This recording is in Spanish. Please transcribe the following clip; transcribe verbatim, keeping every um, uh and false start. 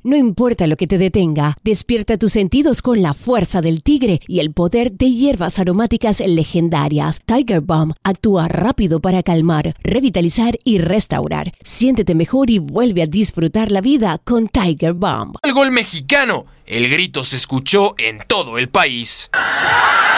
No importa lo que te detenga, despierta tus sentidos con la fuerza del tigre y el poder de hierbas aromáticas legendarias. Tiger Balm actúa rápido para calmar, revitalizar y restaurar. Siéntete mejor y vuelve a disfrutar la vida con Tiger Balm. El gol mexicano. El grito se escuchó en todo el país.